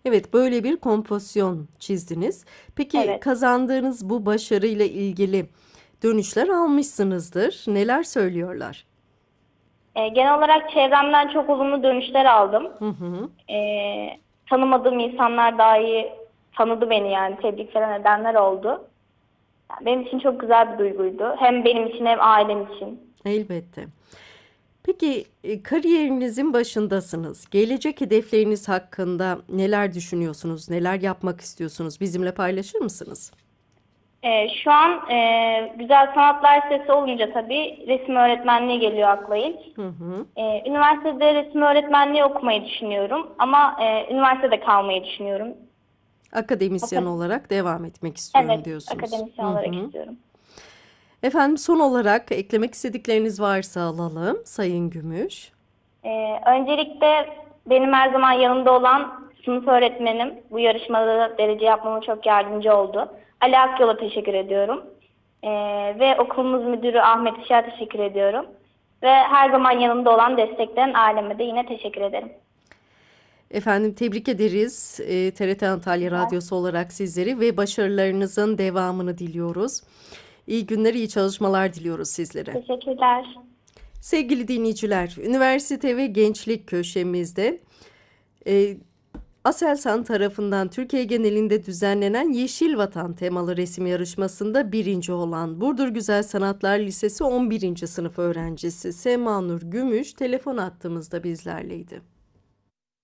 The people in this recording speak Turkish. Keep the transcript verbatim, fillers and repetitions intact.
Evet, böyle bir kompozisyon çizdiniz. Peki Evet. kazandığınız bu başarıyla ilgili dönüşler almışsınızdır. Neler söylüyorlar? E, genel olarak çevremden çok olumlu dönüşler aldım. Hı hı. E, Tanımadığım insanlar dahi tanıdı beni, yani tebrik falan edenler oldu. Yani benim için çok güzel bir duyguydu. Hem benim için hem ailem için. Elbette. Peki e, kariyerinizin başındasınız. Gelecek hedefleriniz hakkında neler düşünüyorsunuz? Neler yapmak istiyorsunuz? Bizimle paylaşır mısınız? E, şu an e, Güzel Sanatlar Lisesi olunca tabii resim öğretmenliği geliyor akla ilk. Hı hı. E, üniversitede resim öğretmenliği okumayı düşünüyorum. Ama e, üniversitede kalmayı düşünüyorum. Akademisyen Akad olarak devam etmek istiyorum evet, diyorsunuz. akademisyen Hı olarak hı. istiyorum. Efendim son olarak eklemek istedikleriniz varsa alalım Sayın Gümüş. Ee, öncelikle benim her zaman yanımda olan sınıf öğretmenim bu yarışmada da derece yapmama çok yardımcı oldu. Ali Akyol'a teşekkür ediyorum. Ee, Ve okulumuz müdürü Ahmet Işık'a teşekkür ediyorum. Ve her zaman yanımda olan destekleyen aileme de yine teşekkür ederim. Efendim tebrik ederiz e, T R T Antalya Teşekkürler. Radyosu olarak sizleri ve başarılarınızın devamını diliyoruz. İyi günler, iyi çalışmalar diliyoruz sizlere. Teşekkürler. Sevgili dinleyiciler, üniversite ve gençlik köşemizde e, Aselsan tarafından Türkiye genelinde düzenlenen Yeşil Vatan temalı resim yarışmasında birinci olan Burdur Güzel Sanatlar Lisesi on birinci sınıf öğrencisi Sema Nur Gümüş telefon attığımızda bizlerleydi.